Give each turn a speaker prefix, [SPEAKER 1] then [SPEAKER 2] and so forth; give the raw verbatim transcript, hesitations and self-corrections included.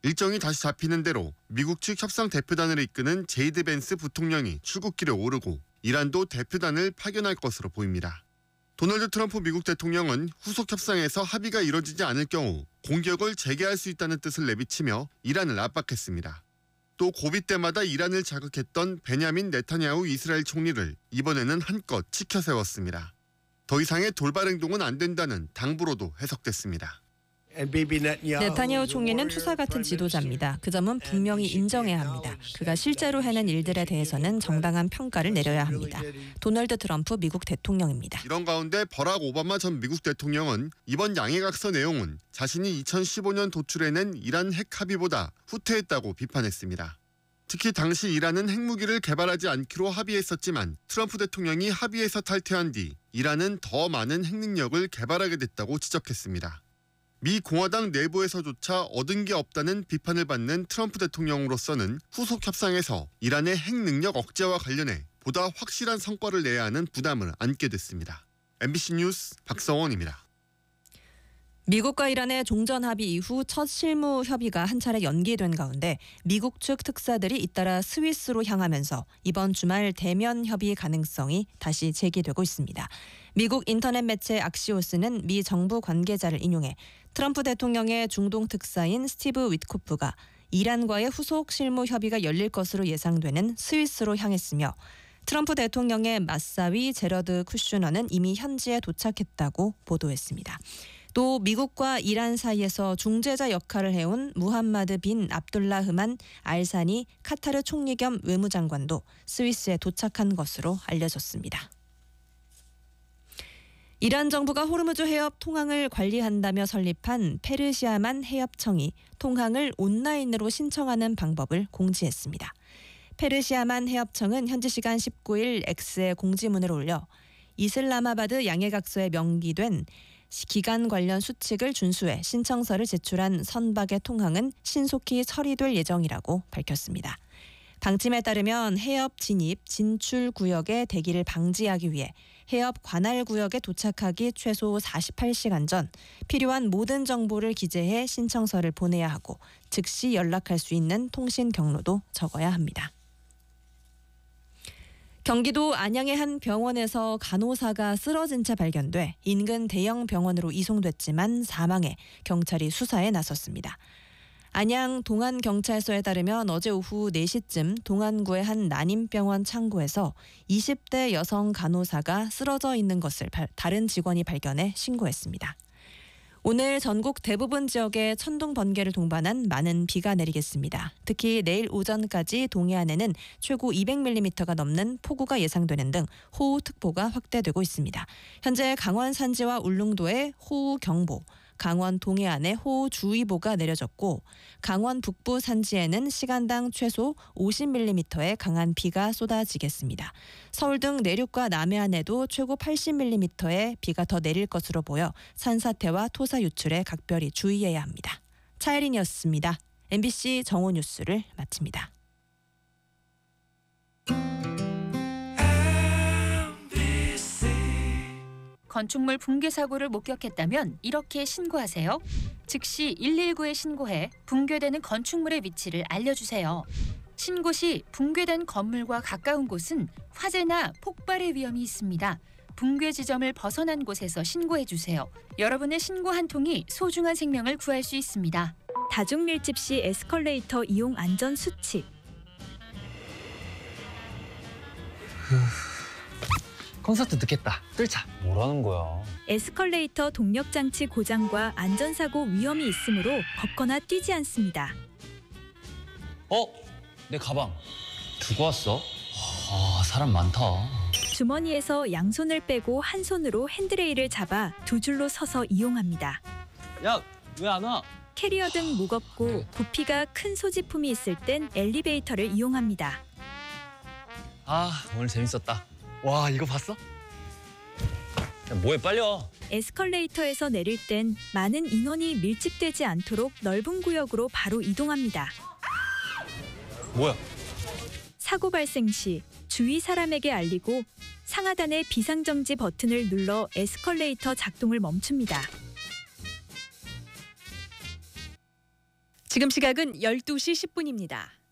[SPEAKER 1] 일정이 다시 잡히는 대로 미국 측 협상 대표단을 이끄는 제이드 벤스 부통령이 출국길에 오르고 이란도 대표단을 파견할 것으로 보입니다. 도널드 트럼프 미국 대통령은 후속 협상에서 합의가 이뤄지지 않을 경우 공격을 재개할 수 있다는 뜻을 내비치며 이란을 압박했습니다. 또 고비 때마다 이란을 자극했던 베냐민 네타냐후 이스라엘 총리를 이번에는 한껏 치켜 세웠습니다. 더 이상의 돌발 행동은 안 된다는 당부로도 해석됐습니다.
[SPEAKER 2] 네타냐후 총리는 투사 같은 지도자입니다. 그 점은 분명히 인정해야 합니다. 그가 실제로 해낸 일들에 대해서는 정당한 평가를 내려야 합니다. 도널드 트럼프 미국 대통령입니다.
[SPEAKER 1] 이런 가운데 버락 오바마 전 미국 대통령은 이번 양해각서 내용은 자신이 이천십오 년 도출해낸 이란 핵 합의보다 후퇴했다고 비판했습니다. 특히 당시 이란은 핵무기를 개발하지 않기로 합의했었지만 트럼프 대통령이 합의에서 탈퇴한 뒤 이란은 더 많은 핵능력을 개발하게 됐다고 지적했습니다. 미 공화당 내부에서조차 얻은 게 없다는 비판을 받는 트럼프 대통령으로서는 후속 협상에서 이란의 핵 능력 억제와 관련해 보다 확실한 성과를 내야 하는 부담을 안게 됐습니다. 엠비씨 뉴스 박성원입니다.
[SPEAKER 2] 미국과 이란의 종전 합의 이후 첫 실무 협의가 한 차례 연기된 가운데 미국 측 특사들이 잇따라 스위스로 향하면서 이번 주말 대면 협의 가능성이 다시 제기되고 있습니다. 미국 인터넷 매체 악시오스는 미 정부 관계자를 인용해 트럼프 대통령의 중동 특사인 스티브 위트코프가 이란과의 후속 실무 협의가 열릴 것으로 예상되는 스위스로 향했으며 트럼프 대통령의 맞사위 제러드 쿠슈너는 이미 현지에 도착했다고 보도했습니다. 또 미국과 이란 사이에서 중재자 역할을 해온 무함마드 빈 압둘라흐만 알사니 카타르 총리 겸 외무장관도 스위스에 도착한 것으로 알려졌습니다. 이란 정부가 호르무즈 해협 통항을 관리한다며 설립한 페르시아만 해협청이 통항을 온라인으로 신청하는 방법을 공지했습니다. 페르시아만 해협청은 현지 시간 십구 일 X에 공지문을 올려 이슬라마바드 양해각서에 명기된 기간 관련 수칙을 준수해 신청서를 제출한 선박의 통항은 신속히 처리될 예정이라고 밝혔습니다. 방침에 따르면 해협 진입, 진출 구역의 대기를 방지하기 위해 해협 관할 구역에 도착하기 최소 사십팔 시간 전 필요한 모든 정보를 기재해 신청서를 보내야 하고 즉시 연락할 수 있는 통신 경로도 적어야 합니다. 경기도 안양의 한 병원에서 간호사가 쓰러진 채 발견돼 인근 대형 병원으로 이송됐지만 사망해 경찰이 수사에 나섰습니다. 안양 동안경찰서에 따르면 어제 오후 네 시쯤 동안구의 한 난임병원 창고에서 이십 대 여성 간호사가 쓰러져 있는 것을 다른 직원이 발견해 신고했습니다. 오늘 전국 대부분 지역에 천둥 번개를 동반한 많은 비가 내리겠습니다. 특히 내일 오전까지 동해안에는 최고 이백 밀리미터가 넘는 폭우가 예상되는 등 호우특보가 확대되고 있습니다. 현재 강원 산지와 울릉도에 호우경보, 강원 동해안에 호우주의보가 내려졌고 강원 북부 산지에는 시간당 최소 오십 밀리미터의 강한 비가 쏟아지겠습니다. 서울 등 내륙과 남해안에도 최고 팔십 밀리미터의 비가 더 내릴 것으로 보여 산사태와 토사 유출에 각별히 주의해야 합니다. 차혜린이었습니다. 엠비씨 정오 뉴스를 마칩니다.
[SPEAKER 3] 건축물 붕괴 사고를 목격했다면 이렇게 신고하세요. 즉시 일일구에 신고해 붕괴되는 건축물의 위치를 알려주세요. 신고 시 붕괴된 건물과 가까운 곳은 화재나 폭발의 위험이 있습니다. 붕괴 지점을 벗어난 곳에서 신고해주세요. 여러분의 신고 한 통이 소중한 생명을 구할 수 있습니다.
[SPEAKER 4] 다중밀집 시 에스컬레이터 이용 안전 수칙.
[SPEAKER 5] 콘서트 늦겠다. 뚫자.
[SPEAKER 6] 뭐라는 거야?
[SPEAKER 4] 에스컬레이터 동력장치 고장과 안전사고 위험이 있으므로 걷거나 뛰지 않습니다.
[SPEAKER 6] 어? 내 가방 두고 왔어? 아, 사람 많다.
[SPEAKER 4] 주머니에서 양손을 빼고 한 손으로 핸드레일을 잡아 두 줄로 서서 이용합니다.
[SPEAKER 6] 야, 왜 안 와?
[SPEAKER 4] 캐리어 등 무겁고 부피가 큰 소지품이 있을 땐 엘리베이터를 이용합니다.
[SPEAKER 6] 아, 오늘 재밌었다.
[SPEAKER 5] 와, 이거 봤어?
[SPEAKER 6] 야, 뭐해, 빨리 와.
[SPEAKER 4] 에스컬레이터에서 내릴 땐 많은 인원이 밀집되지 않도록 넓은 구역으로 바로 이동합니다.
[SPEAKER 6] 뭐야?
[SPEAKER 4] 사고 발생 시 주위 사람에게 알리고 상하단의 비상정지 버튼을 눌러 에스컬레이터 작동을 멈춥니다.
[SPEAKER 7] 지금 시각은 열두 시 십 분입니다.